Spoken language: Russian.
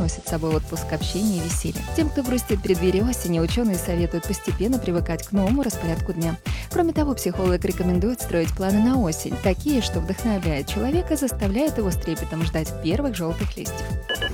приносит с собой отпуск, общение и веселье. Тем, кто грустит в преддверии осени, ученые советуют постепенно привыкать к новому распорядку дня. Кроме того, психолог рекомендует строить планы на осень, такие, что вдохновляют человека, заставляют его с трепетом ждать первых желтых листьев.